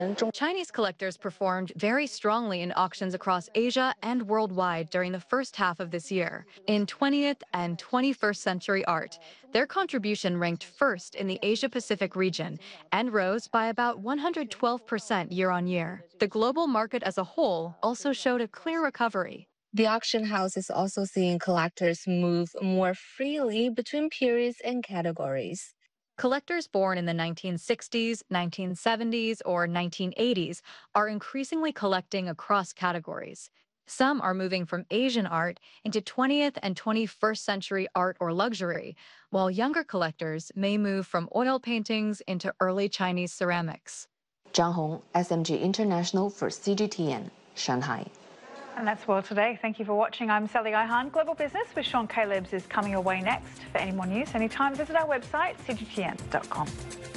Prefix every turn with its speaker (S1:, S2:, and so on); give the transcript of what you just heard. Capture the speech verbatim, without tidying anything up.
S1: Chinese collectors performed very strongly in auctions across Asia and worldwide during the first half of this year. In twentieth and twenty-first century art, their contribution ranked first in the Asia-Pacific region and rose by about one hundred twelve percent year on year. The global market as a whole also showed a clear recovery.
S2: The auction house is also seeing collectors move more freely between periods and categories.
S1: Collectors born in the nineteen sixties, nineteen seventies, or nineteen eighties are increasingly collecting across categories. Some are moving from Asian art into twentieth and twenty-first century art or luxury, while younger collectors may move from oil paintings into early Chinese ceramics.
S3: Zhang Hong, S M G International for C G T N, Shanghai.
S4: And that's World Today. Thank you for watching. I'm Sally Ihan. Global Business with Sean Calebs is coming your way next. For any more news, anytime, visit our website, c g t n dot com.